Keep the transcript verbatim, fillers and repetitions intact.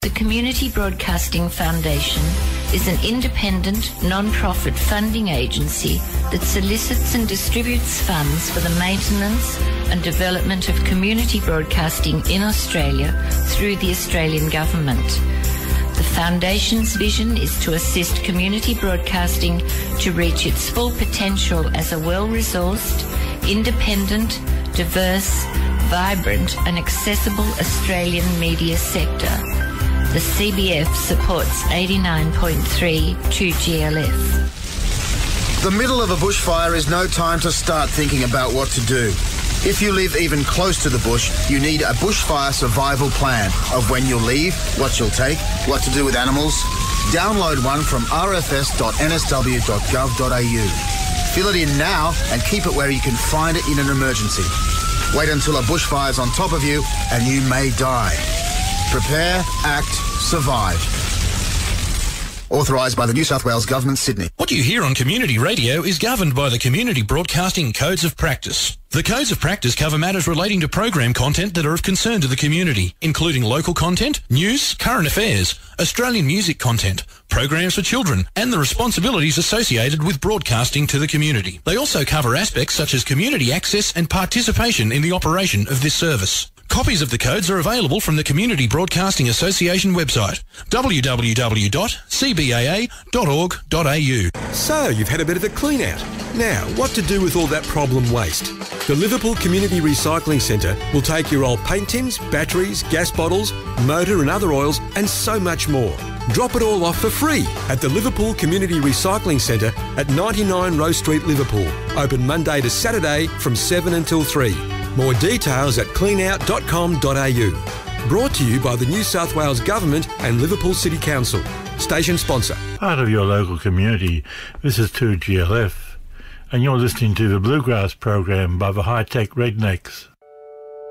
The Community Broadcasting Foundation is an independent, non-profit funding agency that solicits and distributes funds for the maintenance and development of community broadcasting in Australia through the Australian Government. The Foundation's vision is to assist community broadcasting to reach its full potential as a well-resourced, independent, diverse, vibrant and accessible Australian media sector. The C B F supports eighty-nine point three two G L F. The middle of a bushfire is no time to start thinking about what to do. If you live even close to the bush, you need a bushfire survival plan of when you'll leave, what you'll take, what to do with animals. Download one from r f s dot n s w dot gov dot a u. Fill it in now and keep it where you can find it in an emergency. Wait until a bushfire's on top of you and you may die. Prepare, act, survive. Authorised by the New South Wales Government, Sydney. What you hear on community radio is governed by the Community Broadcasting Codes of Practice. The Codes of Practice cover matters relating to program content that are of concern to the community, including local content, news, current affairs, Australian music content, programs for children, and the responsibilities associated with broadcasting to the community. They also cover aspects such as community access and participation in the operation of this service. Copies of the codes are available from the Community Broadcasting Association website, w w w dot c b a a dot org dot a u. So, you've had a bit of a clean out. Now, what to do with all that problem waste? The Liverpool Community Recycling Centre will take your old paint tins, batteries, gas bottles, motor and other oils and so much more. Drop it all off for free at the Liverpool Community Recycling Centre at ninety-nine Rose Street, Liverpool. Open Monday to Saturday from seven until three. More details at clean out dot com dot a u. Brought to you by the New South Wales Government and Liverpool City Council. Station sponsor. Part of your local community, this is two G L F, and you're listening to the Bluegrass program by the High Tech Rednecks.